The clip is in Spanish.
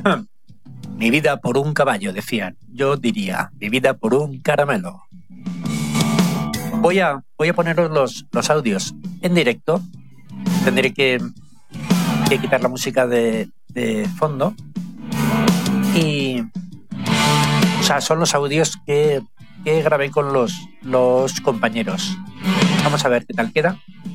Mi vida por un caballo, decían. Yo diría, mi vida por un caramelo. Voy a poneros los audios en directo. Tendré que quitar la música de fondo. Y, o sea, son los audios que grabé con los compañeros. Vamos a ver qué tal queda.